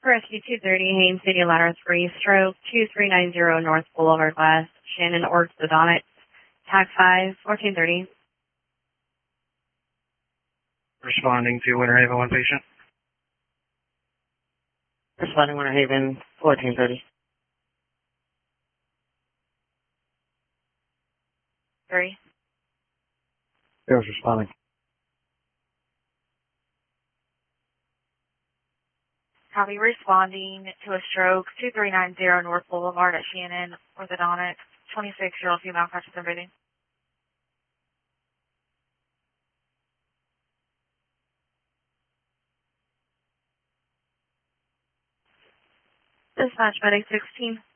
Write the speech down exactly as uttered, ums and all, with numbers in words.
Rescue two thirty, Haines City Ladder three, stroke two three nine zero North Boulevard West, Shannon Orthodontics, Tag five, fourteen thirty. Responding to Winter Haven, one patient. Responding Winter Haven, fourteen thirty. Three. There's responding. Copy, responding to a stroke two three nine zero North Boulevard at Shannon Orthodontics, twenty-six-year-old female conscious and breathing. Dispatch medic sixteen.